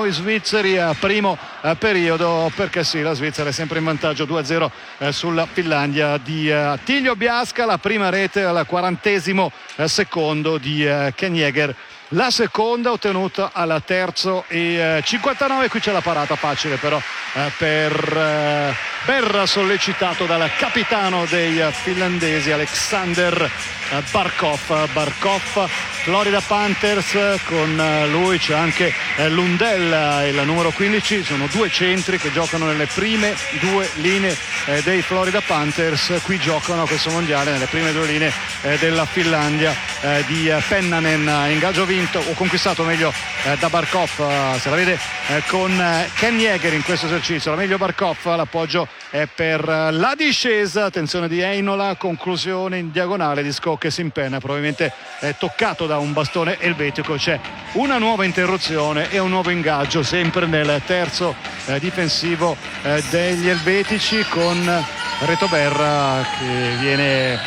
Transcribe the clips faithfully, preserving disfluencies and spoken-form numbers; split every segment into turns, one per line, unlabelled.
i svizzeri a primo eh, periodo, perché sì, la Svizzera è sempre in vantaggio due a zero eh, sulla Finlandia di eh, Attilio Biasca, la prima rete al quarantesimo eh, secondo di eh, Ken Jäger, la seconda ottenuta al terzo e cinquantanove. Qui c'è la parata facile però eh, per eh, Berra, sollecitato dal capitano dei finlandesi Alexander Barkov. Barkov, Florida Panthers, con lui c'è anche Lundell, il numero quindici. Sono due centri che giocano nelle prime due linee dei Florida Panthers. Qui giocano a questo mondiale nelle prime due linee della Finlandia di Pennanen. Ingaggio vinto o conquistato meglio da Barkov, se la vede con Ken Jäger in questo esercizio. La meglio Barkov, l'appoggio è per la discesa, attenzione di Heinola, conclusione in diagonale di Skok che si impenna, probabilmente è toccato da un bastone elvetico. C'è una nuova interruzione e un nuovo ingaggio sempre nel terzo eh, difensivo eh, degli elvetici, con Reto Berra che viene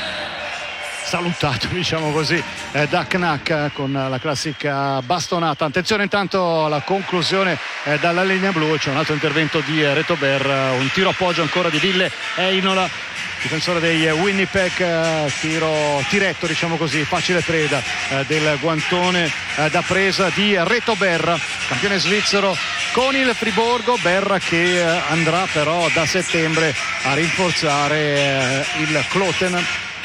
salutato, diciamo così, eh, da Knack con la classica bastonata. Attenzione intanto alla conclusione eh, dalla linea blu, c'è un altro intervento di eh, Reto Berra, un tiro appoggio ancora di Ville Heinola, difensore dei Winnipeg, eh, tiro diretto, diciamo così, facile preda eh, del guantone eh, da presa di Reto Berra, campione svizzero con il Friburgo. Berra che eh, andrà però da settembre a rinforzare eh, il Kloten,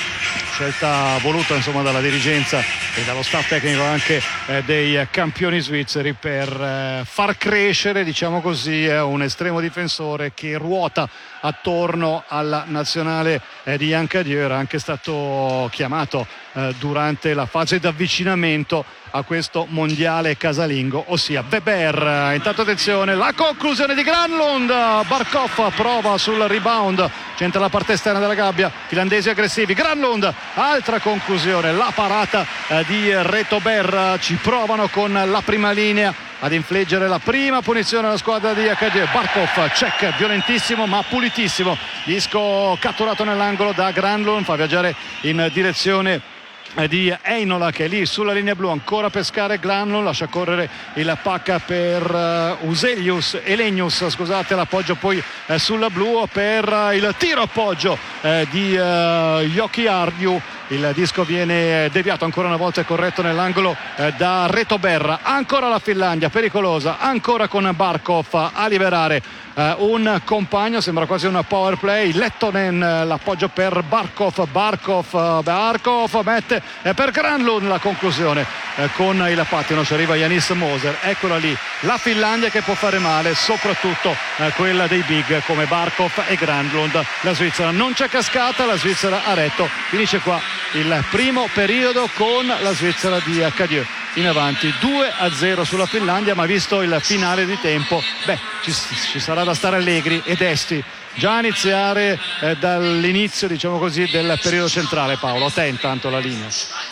scelta voluta insomma dalla dirigenza e dallo staff tecnico anche eh, dei campioni svizzeri, per eh, far crescere, diciamo così, eh, un estremo difensore che ruota attorno alla nazionale eh, di Jankadio. Era anche stato chiamato eh, durante la fase d'avvicinamento a questo mondiale casalingo, ossia Weber. Intanto attenzione, la conclusione di Granlund, Barkov prova sul rebound, c'entra la parte esterna della gabbia, finlandesi aggressivi, Granlund, altra conclusione, la parata eh, di Reto Berra. Ci provano con la prima linea ad infliggere la prima punizione alla squadra di Jankadio. Barkov, check violentissimo ma pulitissimo, disco catturato nell'angolo da Granlund, fa viaggiare in direzione di Heinola che è lì sulla linea blu, ancora pescare Granlund, lascia correre il pacca per uh, Uselius Elenius, scusate, l'appoggio poi uh, sulla blu per uh, il tiro appoggio uh, di uh, Jokiharju. Il disco viene deviato ancora una volta e corretto nell'angolo eh, da Reto Berra. Ancora la Finlandia pericolosa, ancora con Barkov a liberare eh, un compagno, sembra quasi un power play. Lettonen, eh, l'appoggio per Barkov, Barkov, Barkov mette eh, per Granlund la conclusione eh, con il pattino. Ci arriva Janis Moser, eccola lì la Finlandia che può fare male, soprattutto eh, quella dei big come Barkov e Granlund. La Svizzera non c'è cascata, la Svizzera ha retto, finisce qua il primo periodo con la Svizzera di Jankadio in avanti due a zero sulla Finlandia, ma visto il finale di tempo, beh, ci, ci sarà da stare allegri e desti già a iniziare eh, dall'inizio, diciamo così, del periodo centrale. Paolo, a te intanto la linea.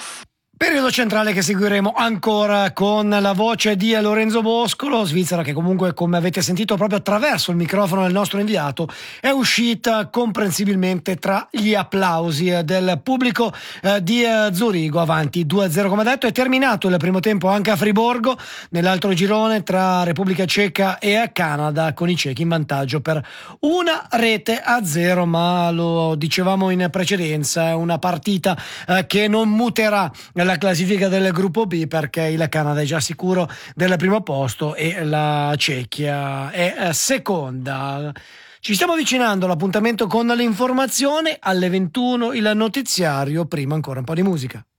Periodo centrale che seguiremo ancora con la voce di Lorenzo Boscolo, Svizzera che comunque, come avete sentito proprio attraverso il microfono del nostro inviato, è uscita comprensibilmente tra gli applausi del pubblico eh, di eh, Zurigo. Avanti due a zero come detto, è terminato il primo tempo anche a Friburgo, nell'altro girone tra Repubblica Ceca e Canada, con i cechi in vantaggio per una rete a zero, ma lo dicevamo in precedenza, è una partita eh, che non muterà la la classifica del gruppo B, perché il Canada è già sicuro del primo posto e la Cechia è seconda. Ci stiamo avvicinando all'appuntamento con l'informazione alle ventuno, il notiziario, prima ancora un po' di musica.